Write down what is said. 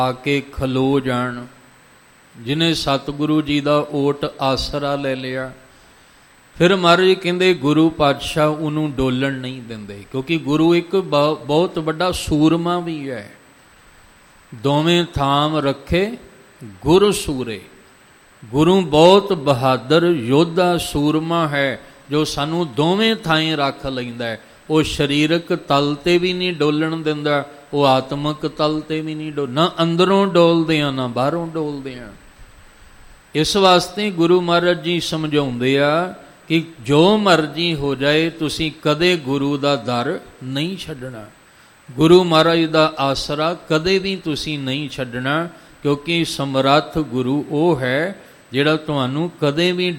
ਆ ਕੇ ਖਲੋ ਜਾਣ। ਜਿਹਨੇ ਸਤਿਗੁਰੂ ਜੀ ਦਾ ਓਟ ਆਸਰਾ ਲੈ ਲਿਆ, ਫਿਰ ਮਹਾਰਾਜ ਕਹਿੰਦੇ ਗੁਰੂ ਪਾਤਸ਼ਾਹ ਉਹਨੂੰ ਡੋਲਣ ਨਹੀਂ ਦਿੰਦੇ, ਕਿਉਂਕਿ ਗੁਰੂ ਇੱਕ ਬਹੁਤ ਵੱਡਾ ਸੂਰਮਾ ਵੀ ਹੈ। ਦੋਵੇਂ ਥਾਮ ਰੱਖੇ ਗੁਰ ਸੂਰੇ। ਗੁਰੂ ਬਹੁਤ ਬਹਾਦਰ ਯੋਧਾ ਸੂਰਮਾ ਹੈ, ਜੋ ਸਾਨੂੰ ਦੋਵੇਂ ਥਾਈਂ ਰੱਖ ਲੈਂਦਾ ਹੈ। ਉਹ ਸਰੀਰਕ ਤਲ 'ਤੇ ਵੀ ਨਹੀਂ ਡੋਲਣ ਦਿੰਦਾ, ਉਹ ਆਤਮਿਕ ਤਲ 'ਤੇ ਵੀ ਨਹੀਂ ਨਾ ਅੰਦਰੋਂ ਡੋਲਦੇ ਆ ਨਾ ਬਾਹਰੋਂ ਡੋਲਦੇ ਆ। ਇਸ ਵਾਸਤੇ ਗੁਰੂ ਮਹਾਰਾਜ ਜੀ ਸਮਝਾਉਂਦੇ ਆ ਕਿ ਜੋ ਮਰਜ਼ੀ ਹੋ ਜਾਏ, ਤੁਸੀਂ ਕਦੇ ਗੁਰੂ ਦਾ ਦਰ ਨਹੀਂ ਛੱਡਣਾ। ਗੁਰੂ ਮਹਾਰਾਜ ਦਾ ਆਸਰਾ ਕਦੇ ਵੀ ਤੁਸੀਂ ਨਹੀਂ ਛੱਡਣਾ, ਕਿਉਂਕਿ ਸਮਰੱਥ ਗੁਰੂ ਉਹ ਹੈ ਜਿਹੜਾ ਤੁਹਾਨੂੰ ਕਦੇ ਵੀ